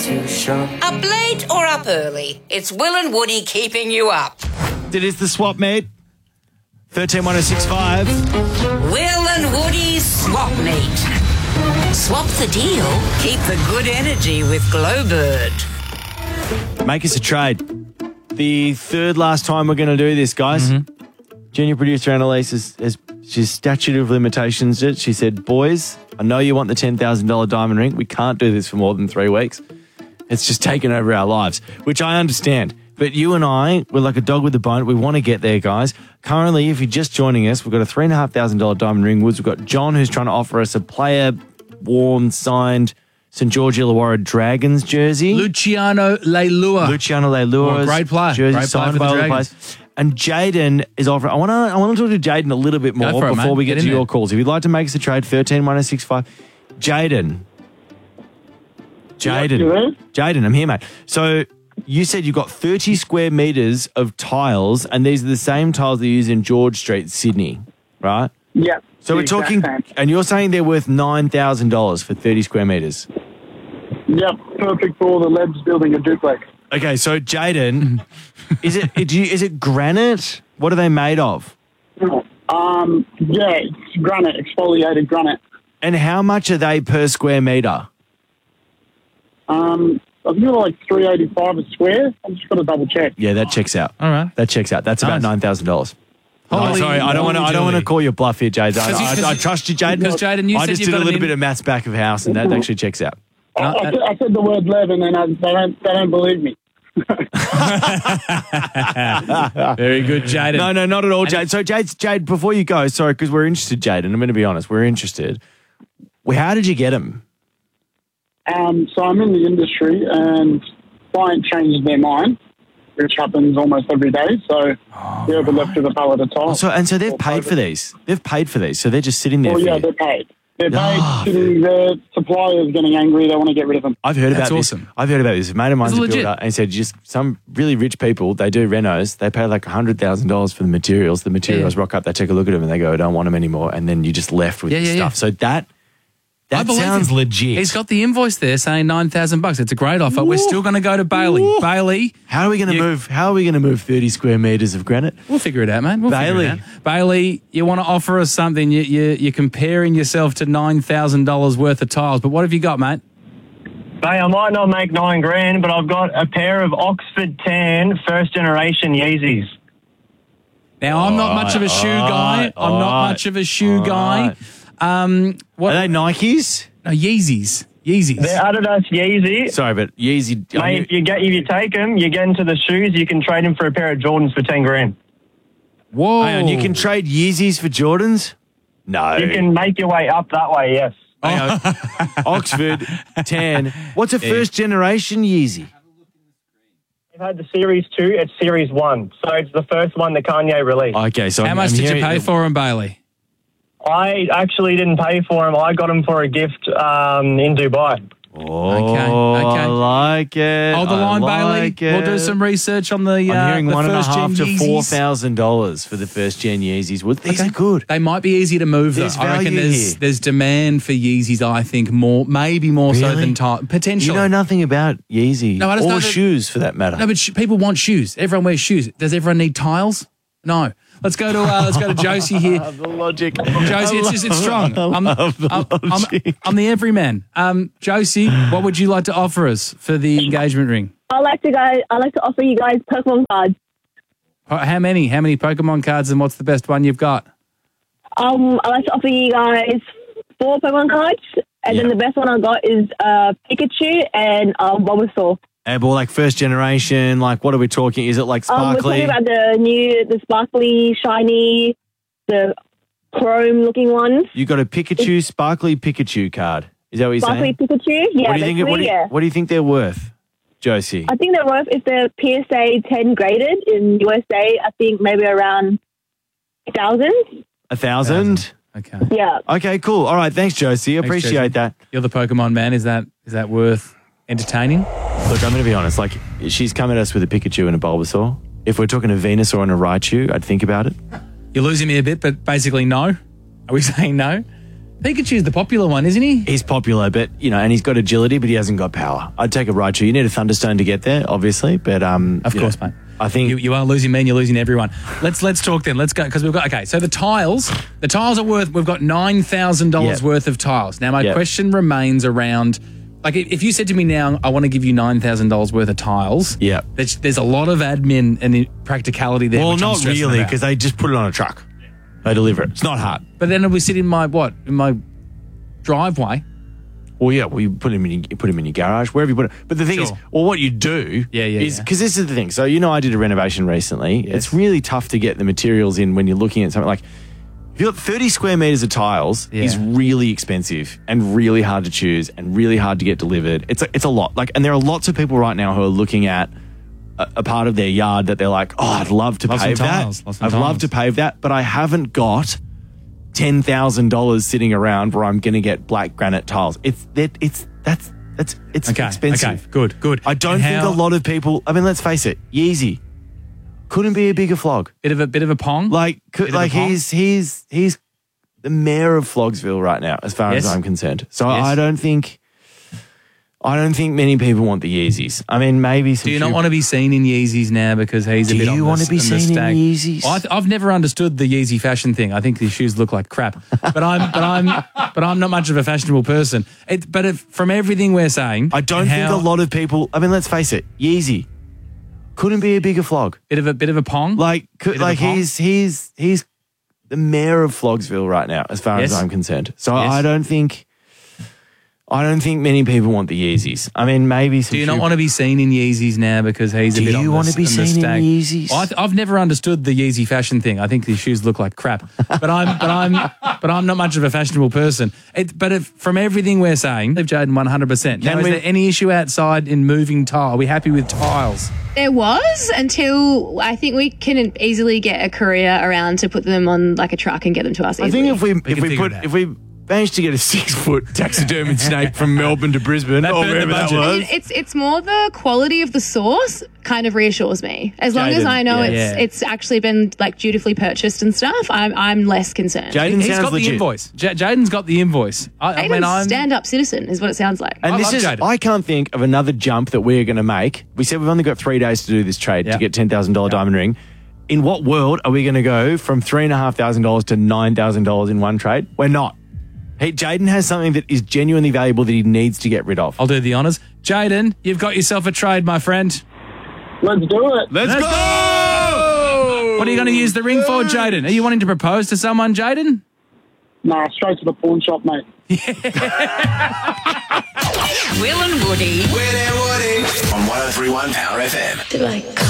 too short. Up late or up early? It's Will and Woody keeping you up. It is the swap meet. 131065. Will and Woody's swap meet. Swap the deal. Keep the good energy with Glowbird. Make us a trade. The third last time we're going to do this, guys. Junior producer Annalise has she's statute of limitations it. She said, boys, I know you want the $10,000 diamond ring. We can't do this for more than 3 weeks. It's just taken over our lives, which I understand. But you and I, we're like a dog with a bone. We want to get there, guys. Currently, if you're just joining us, we've got a $3,500 diamond ring. We've got John, who's trying to offer us a player-worn, signed St. George Illawarra Dragons jersey. Luciano Leilua. Great player. Jersey Great player signed for by the all the Dragons. players. And Jaden is offering. I want to talk to Jaden a little bit more Go for it, before mate. we get Get to in your there. calls. If you'd like to make us a trade, 131065. Jaden, I'm here, mate. So you said you've got 30 square metres of tiles, and these are the same tiles they use in George Street, Sydney, right? Yeah. So we're talking, and you're saying they're worth $9,000 for 30 square metres. Yep, perfect for all the labs building a duplex. Okay, so Jaden, is it granite? What are they made of? Yeah, it's granite, exfoliated granite. And how much are they per square metre? I think they're like $385 a square. I'm just got to double check. Yeah, that checks out. All right. That checks out. That's about $9,000. Holy- Sorry, I don't want to call you a bluff here, Jaden. I trust you, Jaden. Because Jaden, you I said just you've did got a an little in- bit of maths back of house, and that actually checks out. I said the word lab, and then they don't believe me. Very good, Jaden. No, not at all, Jade. So, Jade, before you go, sorry, because we're interested, Jaden. I'm going to be honest, we're interested. Well, how did you get them? So I'm in the industry, and client changes their mind, which happens almost every day. So they're left with a pallet of tiles. So they've paid for these. They've paid for these, so they're just sitting there. Well, for yeah, you. they're paid. They're paid. Sitting there. Suppliers getting angry. They want to get rid of them. I've heard That's about this. awesome. I've heard about this. A mate of mine's a It's legit. builder, and he said just some really rich people, they do renos, they pay like $100,000 for the materials. The materials rock up, they take a look at them, and they go, I don't want them anymore. And then you're just left with the stuff. So that I believe sounds him. legit. He's got the invoice there saying $9,000. It's a great offer. We're still going to go to Bailey. Ooh. Bailey, How are we going to move? How are we going to move 30 square meters of granite? we'll figure it out, mate. We'll Bailey. figure it out. Bailey, you want to offer us something? You're comparing yourself to $9,000 worth of tiles, but what have you got, mate? Mate, I might not make $9,000, but I've got a pair of Oxford Tan first generation Yeezys. Now, I'm not much of a shoe guy. I'm not much of a shoe guy. What Are they Nikes? No, Yeezys. Yeezys. They're Adidas Yeezy. Sorry, but Yeezy. Mate, if you take them, you get into the shoes, you can trade them for a pair of Jordans for $10,000. Whoa. Hang on, you can trade Yeezys for Jordans? No. You can make your way up that way, yes. Hang on. Oxford, Tan. What's a first generation Yeezy? You've had the Series 2, it's Series 1. So it's the first one that Kanye released. Okay, so How much did you pay for them, Bailey? I actually didn't pay for them. I got them for a gift in Dubai. Oh, Okay. I like it. Hold the line, I Bailey. We'll do some research on the I'm hearing the $1,500 to first-gen Yeezys. $4,000 for the first gen Yeezys. Well, these are good. They might be easy to move, though. There's I reckon value there's here. there's demand for Yeezys, I think, maybe more so Really? than time. Potentially. You know nothing about Yeezy No, I just know or that- shoes for that matter. No, but people want shoes. Everyone wears shoes. Does everyone need tiles? No. Let's go to Josie here. The logic. Josie, it's strong. I'm the everyman. Josie, what would you like to offer us for the engagement ring? I like to offer you guys Pokemon cards. How many? How many Pokemon cards, and what's the best one you've got? I like to offer you guys 4 Pokemon cards, and then the best one I got is Pikachu and Bulbasaur. Well, like first generation, like what are we talking? Is it like We're sparkly? talking about the sparkly, shiny, the chrome-looking ones. You got a Pikachu, sparkly Pikachu card. Is that what you're Sparkly saying? Pikachu, yeah. What do you think? basically, What do you think they're worth, Josie? I think they're worth, if they're PSA 10 graded in USA, I think maybe around 1,000. 1,000? Okay. Yeah. Okay, cool. All right, thanks, Josie. Appreciate Josie. that. You're the Pokemon man. Is that worth entertaining? Look, I'm going to be honest. Like, she's come at us with a Pikachu and a Bulbasaur. If we're talking a Venusaur and a Raichu, I'd think about it. You're losing me a bit, but basically no. Are we saying no? Pikachu's the popular one, isn't he? He's popular, but, and he's got agility, but he hasn't got power. I'd take a Raichu. You need a Thunderstone to get there, obviously, but... Of course, mate. I think... You are losing me and you're losing everyone. Let's talk then. Let's go, because we've got... Okay, so the tiles are worth... We've got $9,000 worth of tiles. Now, my question remains around... Like, if you said to me now, I want to give you $9,000 worth of tiles, there's a lot of admin and practicality there. Well, not really, because they just put it on a truck. They deliver it. It's not hard. But then we sit in my driveway. Well, yeah. Well, you put him in your garage, wherever you put it. But the thing is, what you do is because this is the thing. So I did a renovation recently. Yes. It's really tough to get the materials in when you're looking at something like. If you've got 30 square meters of tiles, is really expensive and really hard to choose and really hard to get delivered. It's a lot. And there are lots of people right now who are looking at a part of their yard that they're like, oh, I'd love to pave that. I'd love to pave that, but I haven't got $10,000 sitting around where I'm going to get black granite tiles. It's expensive. Okay, good. I don't think a lot of people. I mean, let's face it, Yeezy couldn't be a bigger flog. Bit of a pong. He's the mayor of Flogsville right now, as far as I'm concerned. So I don't think many people want the Yeezys. I mean, maybe some. Do you not want to be seen in Yeezys now because he's a bit on the Do you want to be seen in Yeezys? I've never understood the Yeezy fashion thing. I think these shoes look like crap. But I'm not much of a fashionable person. From everything we're saying, I don't think a lot of people. I mean, let's face it, Yeezy couldn't be a bigger flog. Bit of a pong. He's the mayor of Flogsville right now, as far as I'm concerned. So I don't think many people want the Yeezys. I mean, maybe some. Do you not want to be seen in Yeezys now because he's a bit on the stag? Do you want to be seen in Yeezys? I've never understood the Yeezy fashion thing. I think these shoes look like crap. But I'm not much of a fashionable person. From everything we're saying, leave Jaden 100%. Now, is there any issue outside in moving tile? Are we happy with tiles? There was, until I think we can easily get a courier around to put them on like a truck and get them to us easily. I think if we managed to get a 6-foot taxidermied snake from Melbourne to Brisbane, or wherever that was. It's more the quality of the source kind of reassures me. As long as I know it's actually been like dutifully purchased and stuff, I'm less concerned. He's got the invoice. Jaden's got the invoice. I'm stand-up citizen is what it sounds like. And I can't think of another jump that we're going to make. We said we've only got 3 days to do this trade to get $10,000 diamond ring. In what world are we going to go from $3,500 to $9,000 in one trade? We're not. Hey, Jaden has something that is genuinely valuable that he needs to get rid of. I'll do the honours. Jaden, you've got yourself a trade, my friend. Let's do it. Let's go! What are you going to use the ring for, Jaden? Are you wanting to propose to someone, Jaden? Nah, straight to the pawn shop, mate. Will and Woody. Will and Woody. On 103.1 Power FM.